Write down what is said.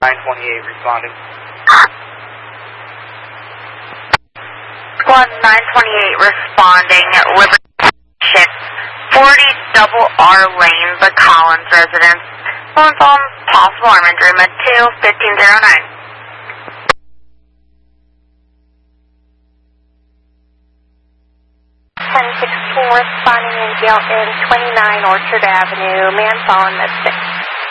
928 responding. Squad 928 responding. Liberty 40 double R Lane, the Collins residence. Phone possible arm injury, med 2, 1509. 1016 responding in Gale in 29 Orchard Avenue, man fallen med 6.